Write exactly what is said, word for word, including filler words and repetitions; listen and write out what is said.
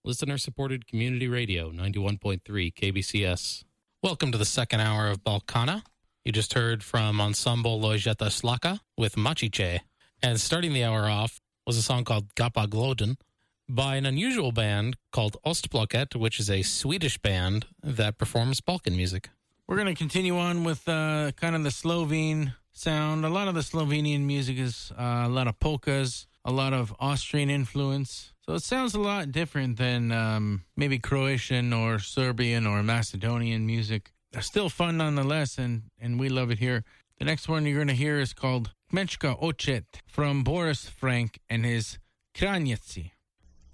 listener-supported community radio, ninety-one point three K B C S. Welcome to the second hour of Balkana. You just heard from Ensemble Lojeta Slaka with Macice. And starting the hour off was a song called Gapa Gloden by an unusual band called Ostblocket, which is a Swedish band that performs Balkan music. We're going to continue on with uh, kind of the Slovene sound. A lot of the Slovenian music is uh, a lot of polkas, a lot of Austrian influence. So it sounds a lot different than um, maybe Croatian or Serbian or Macedonian music. They're still fun nonetheless, and, and we love it here. The next one you're going to hear is called Kmečka Ocet from Boris Frank and his Kranjeci.